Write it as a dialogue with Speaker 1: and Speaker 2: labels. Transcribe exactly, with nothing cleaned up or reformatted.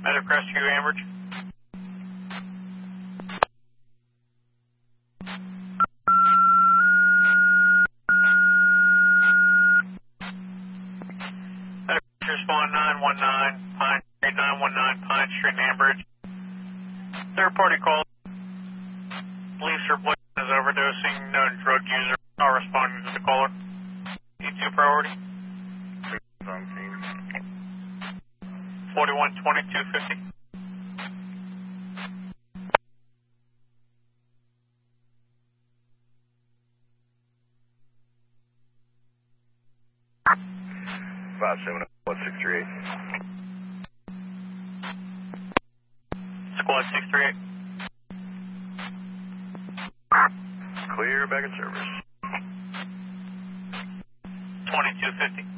Speaker 1: Medic Rescue, Ambridge. Medic respond nine one nine, Pine Street, nine one nine Pine Street, Ambridge. Third party call. Police are blatant is overdosing, known drug user. Are responding to the caller. E two priority. forty-one twenty-two fifty.
Speaker 2: five seven one six three eight.
Speaker 1: Squad six three eight.
Speaker 2: Clear, back in service.
Speaker 1: twenty-two fifty.